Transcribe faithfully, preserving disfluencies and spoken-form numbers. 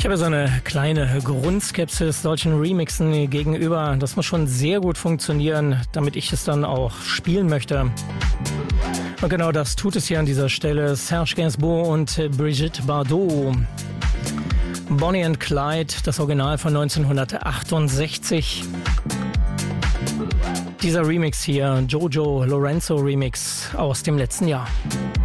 Ich habe so eine kleine Grundskepsis solchen Remixen gegenüber. Das muss schon sehr gut funktionieren, damit ich es dann auch spielen möchte. Und genau das tut es hier an dieser Stelle. Serge Gainsbourg und Brigitte Bardot. Bonnie and Clyde, das Original von neunzehnhundertachtundsechzig. Dieser Remix hier, Jojo Lorenzo Remix aus dem letzten Jahr.